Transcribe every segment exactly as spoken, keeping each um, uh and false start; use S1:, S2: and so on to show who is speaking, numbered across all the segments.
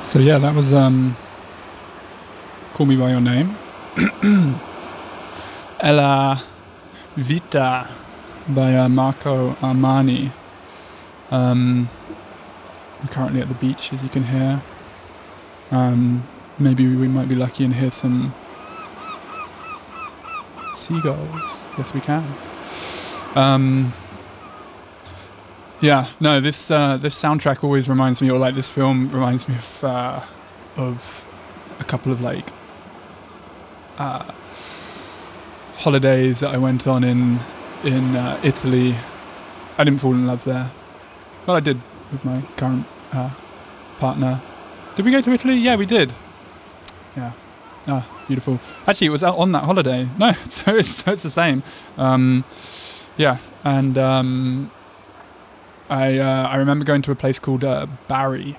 S1: So yeah, that was um, Call Me By Your Name. Ella Vita by uh, Marco Armani. Um, I'm currently at the beach, as you can hear. Um, maybe we might be lucky and hear some seagulls. Yes, we can. Um, yeah, no, this uh, this soundtrack always reminds me, or like this film reminds me of uh, of a couple of like uh, holidays that I went on in in uh, Italy. I didn't fall in love there. Well, I did with my current uh, partner. Did we go to Italy? Yeah, we did. Yeah. Ah, beautiful. Actually, it was out on that holiday. No, so it's, so it's the same. Um, yeah, and um, I uh, I remember going to a place called uh, Barry.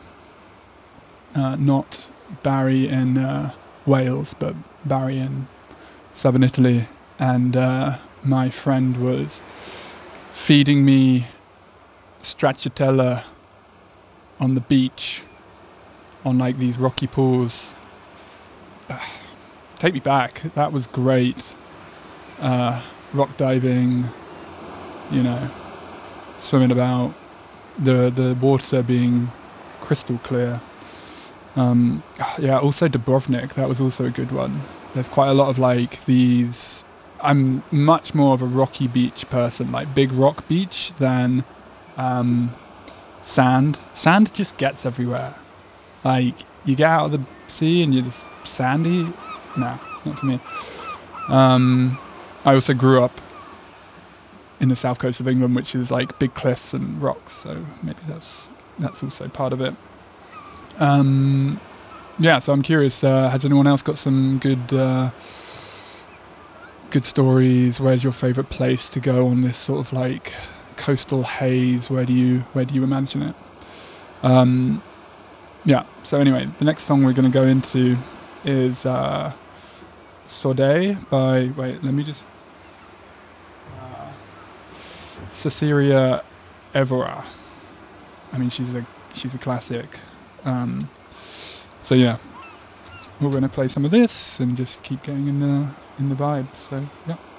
S1: Uh, not Barry in uh, Wales, but Barry in southern Italy. And uh, my friend was feeding me stracciatella on the beach on like these rocky pools. Ugh, take me back. That was great. Uh, rock diving, you know, swimming about, the the water being crystal clear. Um, yeah, also Dubrovnik, that was also a good one. There's quite a lot of like these. I'm much more of a rocky beach person, like big rock beach, than um, sand. Sand just gets everywhere. Like, you get out of the sea and you're just sandy. No, not for me. Um, I also grew up in the south coast of England, which is like big cliffs and rocks, so maybe that's that's also part of it. Um, yeah, so I'm curious, uh, has anyone else got some good uh, good stories? Where's your favourite place to go on this sort of like coastal haze? Where do you where do you imagine it? Um, yeah, so anyway, the next song we're going to go into is uh, Sode by, wait, let me just, uh, Cecilia Evora. I mean, she's a she's a classic. Um, so yeah, we're going to play some of this and just keep going in the in the vibe. So yeah.